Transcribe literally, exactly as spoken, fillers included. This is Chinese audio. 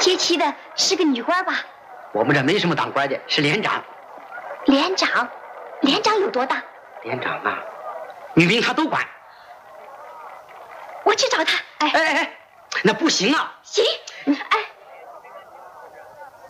接妻的是个女官吧？ 我们这没什么当官的，是连长。 连长？连长有多大？ 连长啊，女兵他都管。 我去找他。哎哎哎哎，那不行啊！ 行，哎，